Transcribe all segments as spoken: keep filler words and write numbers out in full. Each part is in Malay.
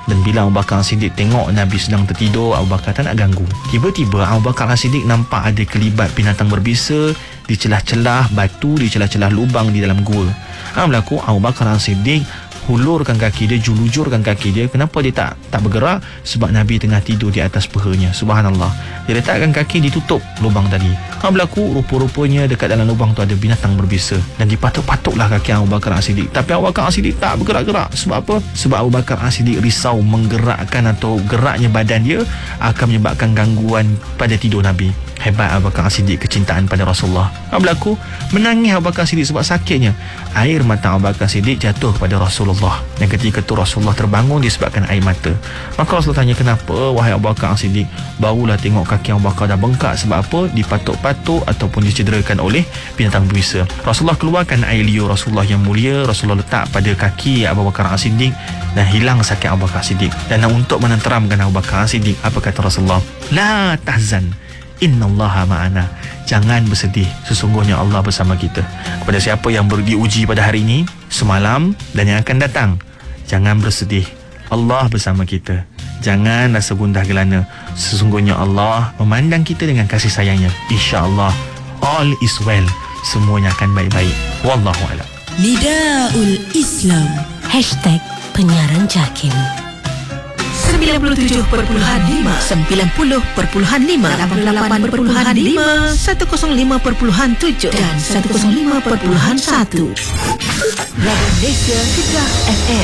Dan bila Abu Bakar As-Siddiq tengok Nabi sedang tertidur, Abu Bakar tak nak ganggu. Tiba-tiba Abu Bakar As-Siddiq nampak ada kelibat binatang berbisa di celah-celah batu, di celah-celah lubang di dalam gua. Ha, berlaku Abu Bakar As-Siddiq hulurkan kaki dia, julujurkan kaki dia. Kenapa dia tak tak bergerak? Sebab Nabi tengah tidur di atas pehanya. Subhanallah. Dia letakkan kaki, ditutup lubang tadi. Ha, berlaku rupa-rupanya dekat dalam lubang tu ada binatang berbisa dan dipatuk-patuklah kaki Abu Bakar As-Siddiq. Tapi Abu Bakar As-Siddiq tak bergerak-gerak. Sebab apa? Sebab Abu Bakar As-Siddiq risau menggerakkan atau geraknya badan dia akan menyebabkan gangguan pada tidur Nabi. Hebat Abu Bakar As-Siddiq kecintaan pada Rasulullah. Ha, berlaku menangis Abu Bakar As-Siddiq sebab sakitnya. Air mata Abu Bakar As-Siddiq jatuh kepada Rasulullah. Dan ketika itu Rasulullah terbangun disebabkan air mata. Maka Rasulullah tanya, kenapa wahai Abu Bakar As-Siddiq? Barulah tengok kaki Abu Bakar dah bengkak. Sebab apa? Dipatuk-patuk ataupun dicederakan oleh binatang berbisa. Rasulullah keluarkan air liur Rasulullah yang mulia. Rasulullah letak pada kaki Abu Bakar As-Siddiq dan hilang sakit Abu Bakar As-Siddiq. Dan untuk menenteramkan Abu Bakar As-Siddiq, apa kata Rasulullah? La tahzan, innallaha ma'ana. Jangan bersedih, sesungguhnya Allah bersama kita. Kepada siapa yang diuji pada hari ini, semalam dan yang akan datang, jangan bersedih, Allah bersama kita. Jangan rasa gundah gelana, sesungguhnya Allah memandang kita dengan kasih sayangnya. InsyaAllah all is well, semuanya akan baik-baik. Wallahu a'lam. Nidaul Islam Hashtag Penyiaran Jakim sembilan puluh tujuh perpuluhan lima, sembilan puluh perpuluhan lima, lapan puluh lapan perpuluhan lima, seratus lima perpuluhan tujuh dan seratus lima perpuluhan satu. Radio Malaysia Kedah F M.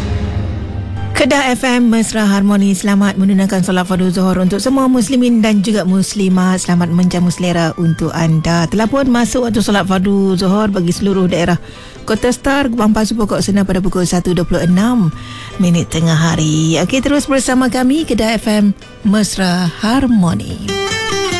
Kedah F M, Mesra Harmoni. Selamat menunaikan solat fardu Zuhur untuk semua muslimin dan juga muslimat. Selamat menjamu selera untuk anda. Telah pun masuk waktu solat fardu Zuhur bagi seluruh daerah Kota Star, Kupang Pasu, Pokok Senang pada pukul satu dua puluh enam minit tengah hari. Okey, terus bersama kami Kedah F M, Mesra Harmoni.